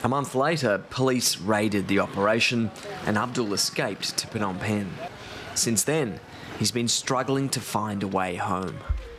A month later, police raided the operation and Abdul escaped to Phnom Penh. Since then, he's been struggling to find a way home.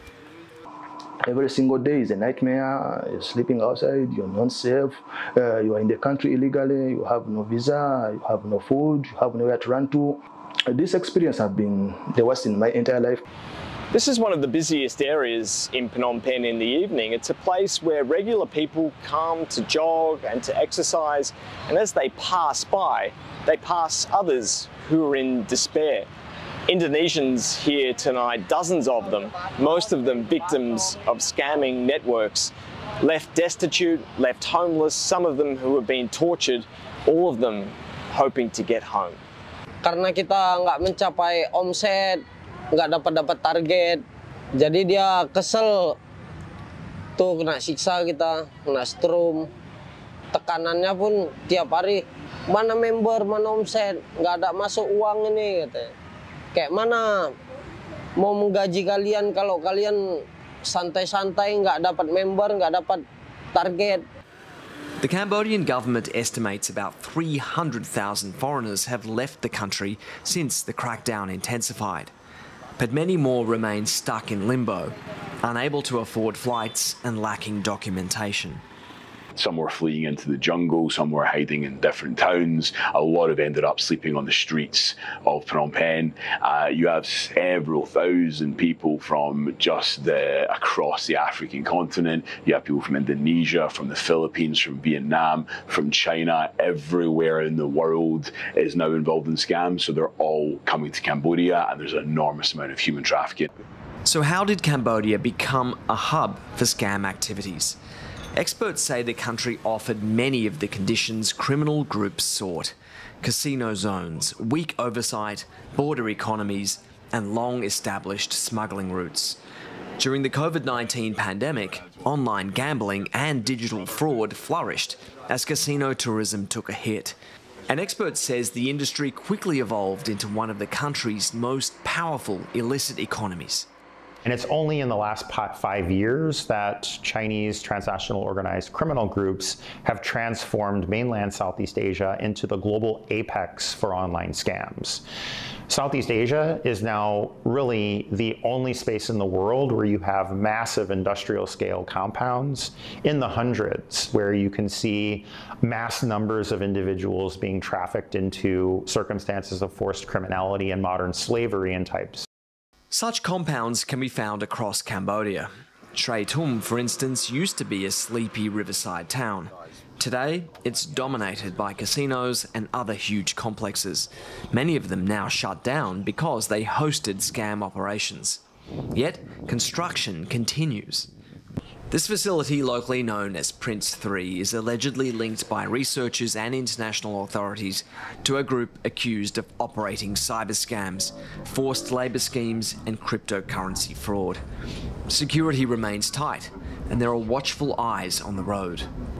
Every single day is a nightmare. You're sleeping outside, you're not safe, you are in the country illegally, you have no visa, you have no food, you have nowhere to run to. This experience has been the worst in my entire life. This is one of the busiest areas in Phnom Penh in the evening. It's a place where regular people come to jog and to exercise, and as they pass by, they pass others who are in despair. Indonesians here tonight, dozens of them, most of them victims of scamming networks, left destitute, left homeless, some of them who have been tortured, all of them hoping to get home. Karena kita nggak mencapai omset, nggak dapat target, jadi dia kesel, tuh kena siksa kita, kena strum, tekanannya pun tiap hari, mana member, mana omset, nggak ada masuk uang ini, katanya. Kayak mana mau menggaji kalian kalau kalian santai-santai, nggak dapat member, nggak dapat target. The Cambodian government estimates about 300,000 foreigners have left the country since the crackdown intensified. But many more remain stuck in limbo, unable to afford flights and lacking documentation. Some were fleeing into the jungle, some were hiding in different towns. A lot have ended up sleeping on the streets of Phnom Penh. You have several thousand people from just across the African continent. You have people from Indonesia, from the Philippines, from Vietnam, from China. Everywhere in the world is now involved in scams, so they're all coming to Cambodia, and there's an enormous amount of human trafficking. So how did Cambodia become a hub for scam activities? Experts say the country offered many of the conditions criminal groups sought: casino zones, weak oversight, border economies, and long-established smuggling routes. During the COVID-19 pandemic, online gambling and digital fraud flourished as casino tourism took a hit. An expert says the industry quickly evolved into one of the country's most powerful illicit economies. And it's only in the last 5 years that Chinese transnational organized criminal groups have transformed mainland Southeast Asia into the global apex for online scams. Southeast Asia is now really the only space in the world where you have massive industrial scale compounds in the hundreds, where you can see mass numbers of individuals being trafficked into circumstances of forced criminality and modern slavery and types. Such compounds can be found across Cambodia. Tre Tum, for instance, used to be a sleepy riverside town. Today, it's dominated by casinos and other huge complexes, many of them now shut down because they hosted scam operations. Yet, construction continues. This facility, locally known as Prince 3, is allegedly linked by researchers and international authorities to a group accused of operating cyber scams, forced labour schemes and cryptocurrency fraud. Security remains tight, and there are watchful eyes on the road.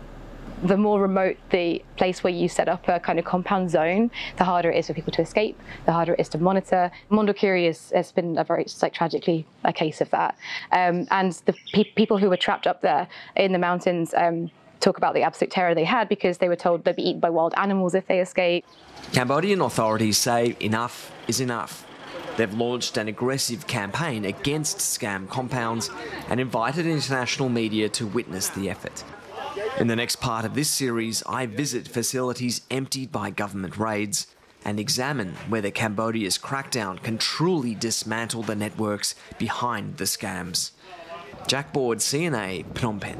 The more remote the place where you set up a kind of compound zone, the harder it is for people to escape, the harder it is to monitor. Mondulkiri has been a very, tragically a case of that. And the people who were trapped up there in the mountains talk about the absolute terror they had because they were told they'd be eaten by wild animals if they escaped. Cambodian authorities say enough is enough. They've launched an aggressive campaign against scam compounds and invited international media to witness the effort. In the next part of this series, I visit facilities emptied by government raids and examine whether Cambodia's crackdown can truly dismantle the networks behind the scams. Jack Board, CNA, Phnom Penh.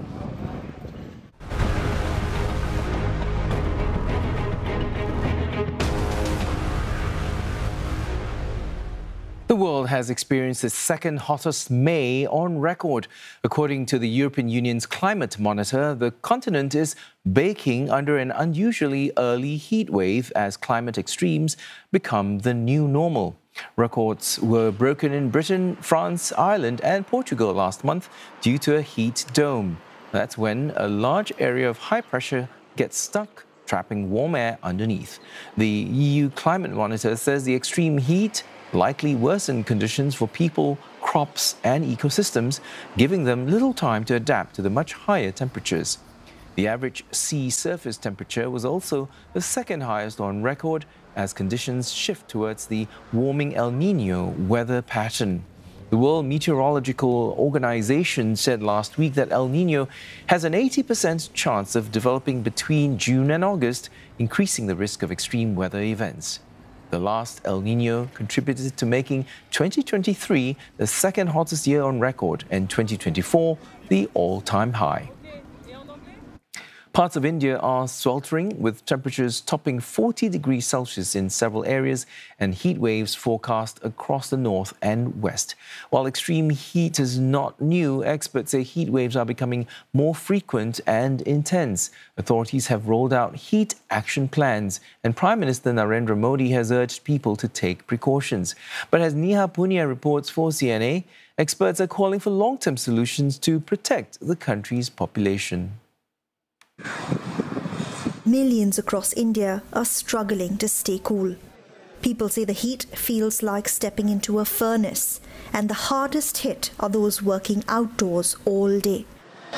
The world has experienced its second hottest May on record. According to the European Union's climate monitor, the continent is baking under an unusually early heat wave as climate extremes become the new normal. Records were broken in Britain, France, Ireland and Portugal last month due to a heat dome. That's when a large area of high pressure gets stuck, trapping warm air underneath. The EU climate monitor says the extreme heat likely worsen conditions for people, crops and ecosystems, giving them little time to adapt to the much higher temperatures. The average sea surface temperature was also the second highest on record as conditions shift towards the warming El Niño weather pattern. The World Meteorological Organization said last week that El Niño has an 80% chance of developing between June and August, increasing the risk of extreme weather events. The last El Niño contributed to making 2023 the second hottest year on record and 2024 the all-time high. Parts of India are sweltering, with temperatures topping 40 degrees Celsius in several areas and heat waves forecast across the north and west. While extreme heat is not new, experts say heat waves are becoming more frequent and intense. Authorities have rolled out heat action plans, and Prime Minister Narendra Modi has urged people to take precautions. But as Neha Punia reports for CNA, experts are calling for long-term solutions to protect the country's population. Millions across India are struggling to stay cool. People say the heat feels like stepping into a furnace, and the hardest hit are those working outdoors all day.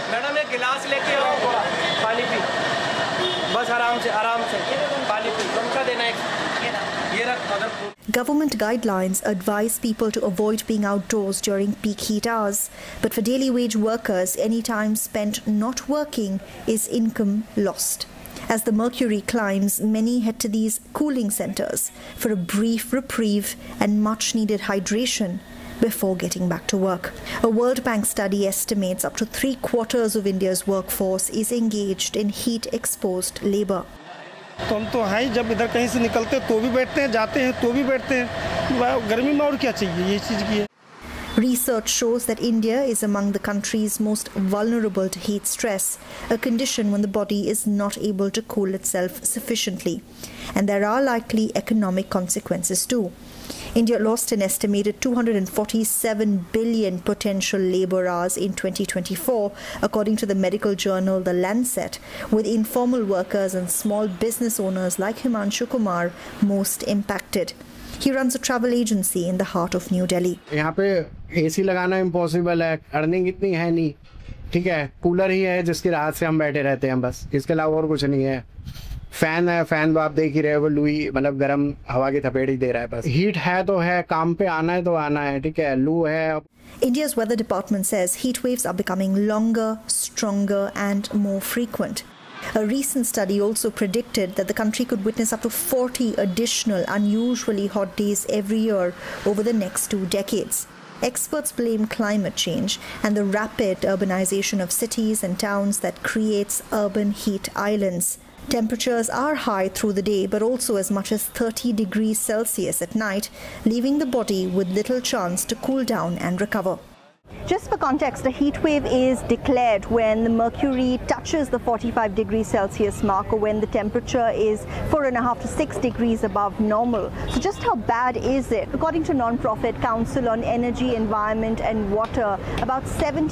Government guidelines advise people to avoid being outdoors during peak heat hours, but for daily wage workers, any time spent not working is income lost. As the mercury climbs, many head to these cooling centres for a brief reprieve and much-needed hydration before getting back to work. A World Bank study estimates up to 3/4 of India's workforce is engaged in heat-exposed labour. तो हम तो हैं, जब इधर कहीं से निकलते हैं तो भी बैठते हैं, जाते हैं तो भी बैठते हैं। गर्मी में और क्या चाहिए, ये चीज़ की है। Research shows that India is among the countries most vulnerable to heat stress, a condition when the body is not able to cool itself sufficiently. And there are likely economic consequences too. India lost an estimated 247 billion potential labour hours in 2024, according to the medical journal The Lancet, with informal workers and small business owners like Himanshu Kumar most impacted. He runs a travel agency in the heart of New Delhi. यहाँ पे AC लगाना impossible है, earning इतनी है नहीं, ठीक है, cooler ही है जिसकी राहत से हम बैठे रहते हैं बस, इसके अलावा और कुछ नहीं है। फैन है, फैन तो आप देख ही रहे हो, लुई मतलब गर्म हवा की थपेड़ ही दे रहा है बस। हीट है तो है, काम पे आना है तो आना है, ठीक है, लू है। India's weather department says heat waves are becoming longer, stronger and more frequent. A recent study also predicted that the country could witness up to 40 additional unusually hot days every year over the next 2 decades. Experts blame climate change and the rapid urbanization of cities and towns that creates urban heat islands. Temperatures are high through the day, but also as much as 30 degrees Celsius at night, leaving the body with little chance to cool down and recover. Just for context, a heat wave is declared when the mercury touches the 45 degrees Celsius mark, or when the temperature is 4.5 to 6 degrees above normal. So just how bad is it? According to Non-Profit Council on Energy, Environment and Water, about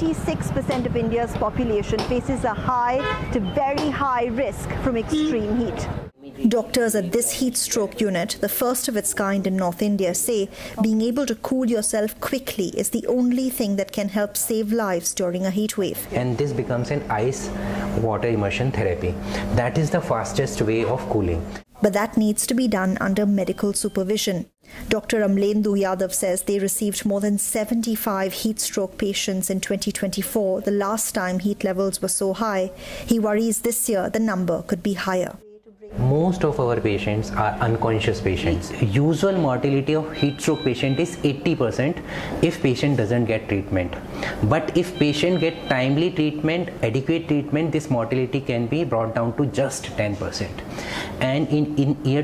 76% of India's population faces a high to very high risk from extreme heat. Doctors at this heat stroke unit, the first of its kind in North India, say being able to cool yourself quickly is the only thing that can help save lives during a heat wave. And this becomes an ice water immersion therapy. That is the fastest way of cooling. But that needs to be done under medical supervision. Dr. Amlendu Yadav says they received more than 75 heat stroke patients in 2024, the last time heat levels were so high. He worries this year the number could be higher. Most of our patients are unconscious patients. Usual mortality of heat stroke patient is 80% if patient doesn't get treatment. But if patient get timely treatment, adequate treatment, this mortality can be brought down to just 10%. And in year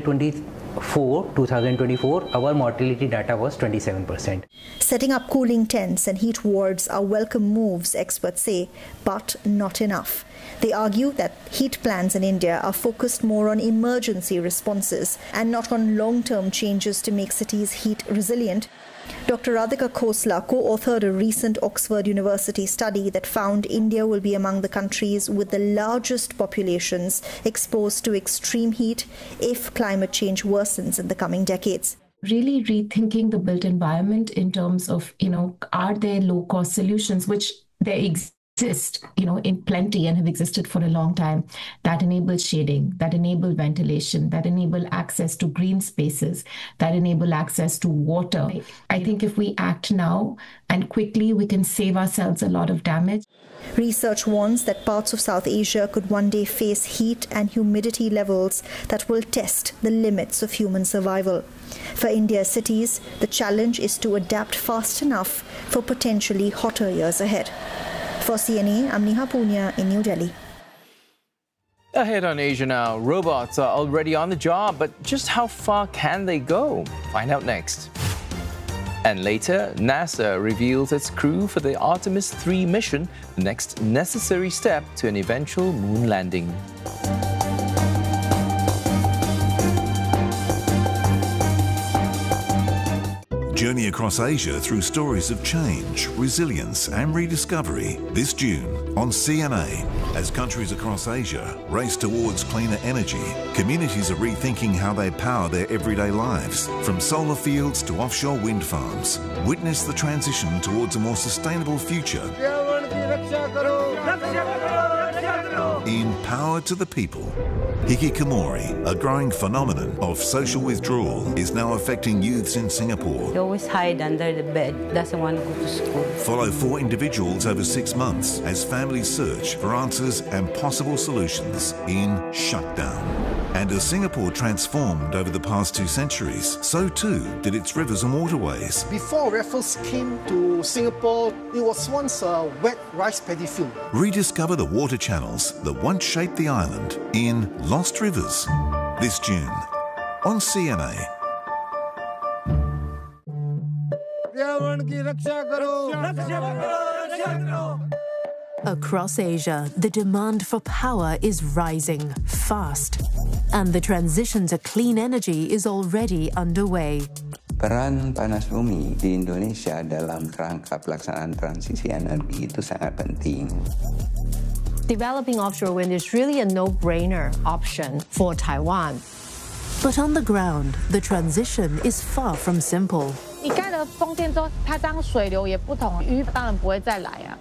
2024, our mortality data was 27%. Setting up cooling tents and heat wards are welcome moves, experts say, but not enough. They argue that heat plans in India are focused more on emergency responses and not on long-term changes to make cities heat resilient. Dr. Radhika Khosla co-authored a recent Oxford University study that found India will be among the countries with the largest populations exposed to extreme heat if climate change worsens in the coming decades. Really rethinking the built environment in terms of, are there low-cost solutions, which there exist exist, in plenty and have existed for a long time, that enable shading, that enable ventilation, that enable access to green spaces, that enable access to water. I think if we act now and quickly, we can save ourselves a lot of damage. Research warns that parts of South Asia could one day face heat and humidity levels that will test the limits of human survival. For India's cities, the challenge is to adapt fast enough for potentially hotter years ahead. For CNA, I'm Neha Punya in New Delhi. Ahead on Asia Now, robots are already on the job, but just how far can they go? Find out next. And later, NASA reveals its crew for the Artemis 3 mission, the next necessary step to an eventual moon landing. Journey across Asia through stories of change, resilience and rediscovery this June on CNA. As countries across Asia race towards cleaner energy, communities are rethinking how they power their everyday lives. From solar fields to offshore wind farms, witness the transition towards a more sustainable future. In Power to the People, hikikomori, a growing phenomenon of social withdrawal, is now affecting youths in Singapore. They always hide under the bed, doesn't want to go to school. Follow 4 individuals over 6 months as families search for answers and possible solutions in Shutdown. And as Singapore transformed over the past 2 centuries, so too did its rivers and waterways. Before Raffles came to Singapore, it was once a wet rice paddy field. Rediscover the water channels that once shaped the island in Lost Rivers this June on CNA. Across Asia, the demand for power is rising fast, and the transition to clean energy is already underway. Peran panas bumi di Indonesia dalam kerangka pelaksanaan transisi energi itu sangat penting. Developing offshore wind is really a no-brainer option for Taiwan. But on the ground, the transition is far from simple. 你盖了风电之后，它当水流也不同，鱼当然不会再来啊。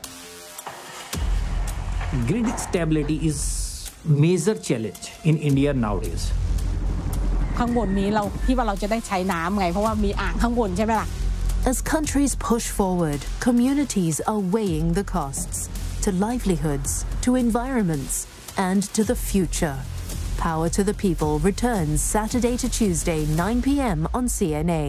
Grid stability is major challenge in India nowadays. ข้างบนนี้เราที่ว่าเราจะได้ใช้น้ำไงเพราะว่ามีอ่างข้างบนใช่ไหมล่ะ As countries push forward, communities are weighing the costs to livelihoods, to environments, and to the future. Power to the People returns Saturday to Tuesday, 9 p.m. on CNA.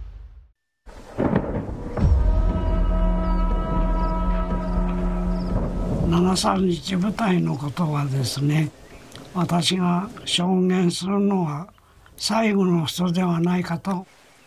731部隊のことはですね、私が証言するのは最後の人ではないかと。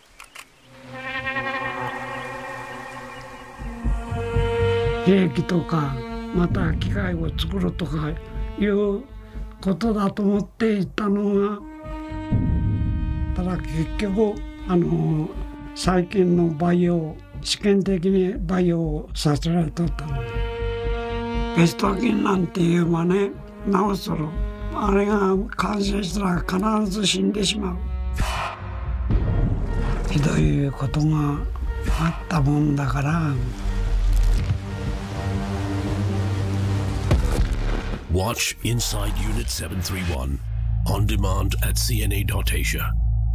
兵器とかまた機械を作るとかいうことだと思っていたのが、ただ結局最近の培養試験的に培養させられとったので。ベスト菌なんていうのはね、治する。あれが感染したら必ず死んでしまう。ひどいことがあったもんだから。 Watch Inside Unit 731 on demand at cna.asia.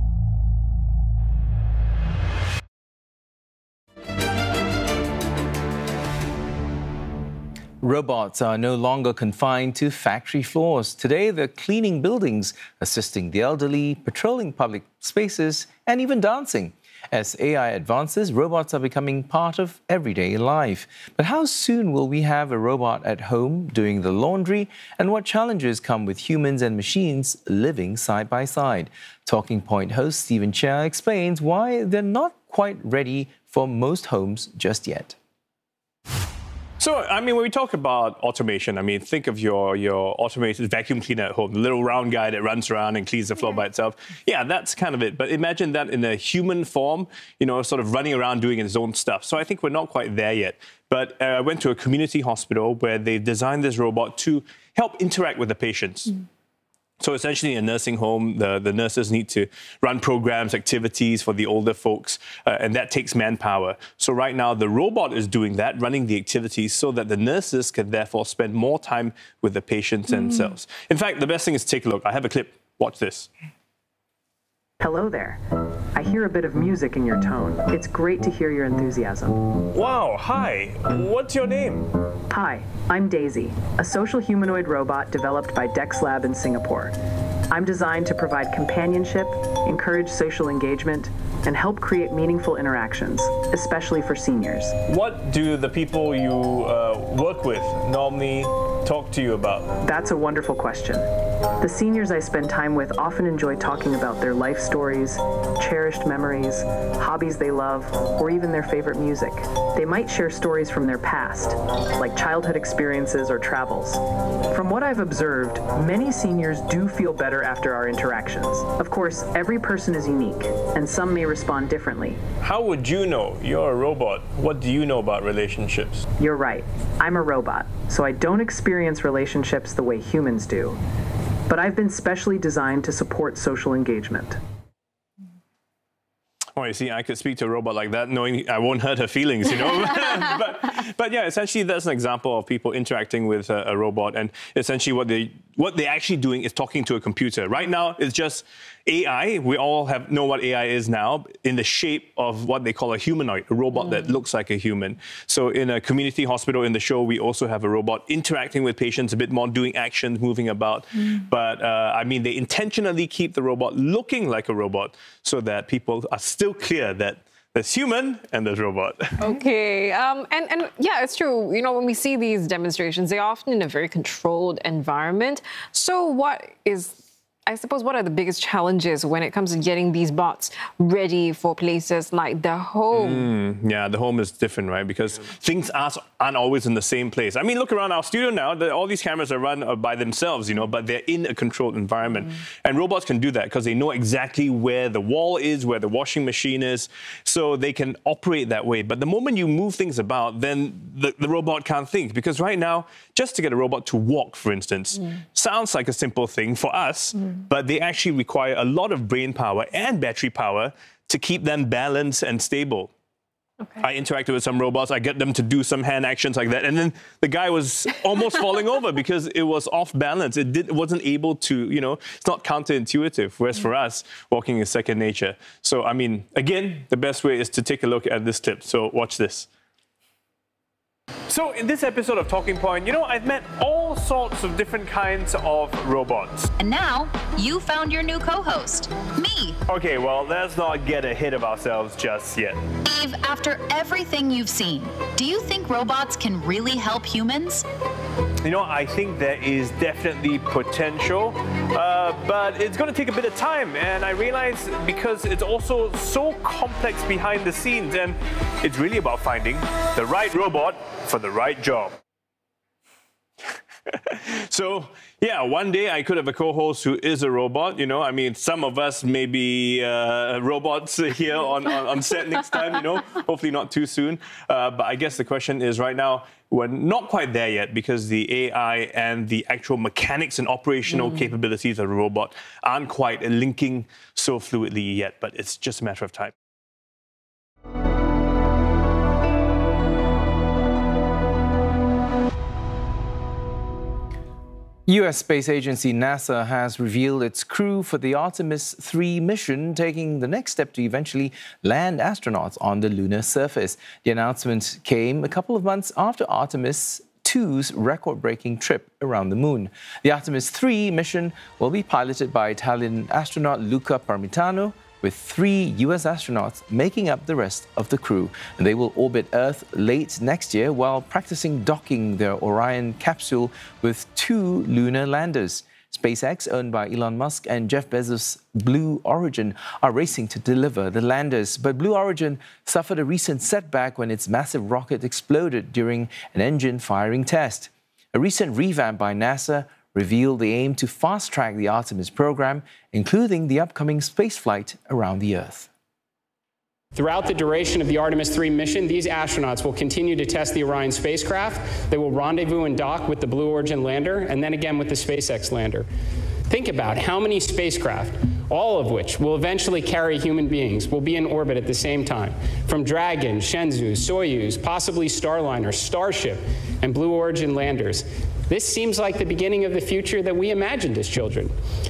Robots are no longer confined to factory floors. Today, they're cleaning buildings, assisting the elderly, patrolling public spaces, and even dancing. As AI advances, robots are becoming part of everyday life. But how soon will we have a robot at home doing the laundry? And what challenges come with humans and machines living side by side? Talking Point host Stephen Chia explains why they're not quite ready for most homes just yet. So, I mean, when we talk about automation, I mean, think of your automated vacuum cleaner at home, the little round guy that runs around and cleans the floor by itself. Yeah, that's kind of it. But imagine that in a human form, sort of running around doing its own stuff. So I think we're not quite there yet. But I went to a community hospital where they've designed this robot to help interact with the patients. So essentially, in a nursing home, the nurses need to run programs, activities for the older folks, and that takes manpower. So right now, the robot is doing that, running the activities so that the nurses can therefore spend more time with the patients themselves. In fact, the best thing is to take a look. I have a clip. Watch this. Hello there. I hear a bit of music in your tone. It's great to hear your enthusiasm. Wow, hi. What's your name? Hi, I'm Daisy, a social humanoid robot developed by DexLab in Singapore. I'm designed to provide companionship, encourage social engagement, and help create meaningful interactions, especially for seniors. What do the people you work with normally talk to you about? That's a wonderful question. The seniors I spend time with often enjoy talking about their life stories, cherished memories, hobbies they love, or even their favorite music. They might share stories from their past, like childhood experiences or travels. From what I've observed, many seniors do feel better after our interactions. Of course, every person is unique, and some may respond differently. How would you know? You're a robot. What do you know about relationships? You're right. I'm a robot, so I don't experience relationships the way humans do. But I've been specially designed to support social engagement. Oh, you see, I could speak to a robot like that knowing I won't hurt her feelings, you know. but yeah, essentially that's an example of people interacting with a robot, and essentially what they're actually doing is talking to a computer. Right now, it's just AI. We all know what AI is now, in the shape of what they call a humanoid, a robot that looks like a human. So in a community hospital in the show, we also have a robot interacting with patients, a bit more doing actions, moving about. But I mean, they intentionally keep the robot looking like a robot so that people are still clear that there's human and there's robot. Okay, and yeah, it's true. You know, when we see these demonstrations, they're often in a very controlled environment. So what are the biggest challenges when it comes to getting these bots ready for places like the home? Yeah, the home is different, right? Because things aren't always in the same place. I mean, look around our studio now. All these cameras are run by themselves, you know, but they're in a controlled environment. And robots can do that because they know exactly where the wall is, where the washing machine is, so they can operate that way. But the moment you move things about, then the robot can't think. Because right now, just to get a robot to walk, for instance, sounds like a simple thing for us, but they actually require a lot of brain power and battery power to keep them balanced and stable. Okay. I interacted with some robots, I get them to do some hand actions like that, and then the guy was almost falling over because it was off balance. It wasn't able to, you know, it's not counterintuitive, whereas for us, walking is second nature. So, I mean, again, the best way is to take a look at this clip. So watch this. So in this episode of Talking Point, you know, I've met all sorts of different kinds of robots. And now, you found your new co-host, me. Okay, well, let's not get ahead of ourselves just yet. Dave, after everything you've seen, do you think robots can really help humans? You know, I think there is definitely potential, but it's going to take a bit of time. And I realize because it's also so complex behind the scenes, and it's really about finding the right robot for the right job. So, yeah, one day I could have a co-host who is a robot, you know. I mean, some of us may be robots here on set next time, you know. Hopefully not too soon. But I guess the question is right now, we're not quite there yet because the AI and the actual mechanics and operational capabilities of the robot aren't quite linking so fluidly yet. But it's just a matter of time. U.S. Space Agency NASA has revealed its crew for the Artemis 3 mission, taking the next step to eventually land astronauts on the lunar surface. The announcement came a couple of months after Artemis 2's record-breaking trip around the moon. The Artemis 3 mission will be piloted by Italian astronaut Luca Parmitano, with 3 U.S. astronauts making up the rest of the crew. And they will orbit Earth late next year while practicing docking their Orion capsule with 2 lunar landers. SpaceX, owned by Elon Musk, and Jeff Bezos' Blue Origin are racing to deliver the landers. But Blue Origin suffered a recent setback when its massive rocket exploded during an engine firing test. A recent revamp by NASA revealed the aim to fast-track the Artemis program, including the upcoming spaceflight around the Earth. Throughout the duration of the Artemis 3 mission, these astronauts will continue to test the Orion spacecraft. They will rendezvous and dock with the Blue Origin lander, and then again with the SpaceX lander. Think about how many spacecraft, all of which will eventually carry human beings, will be in orbit at the same time. From Dragon, Shenzhou, Soyuz, possibly Starliner, Starship, and Blue Origin landers. This seems like the beginning of the future that we imagined as children.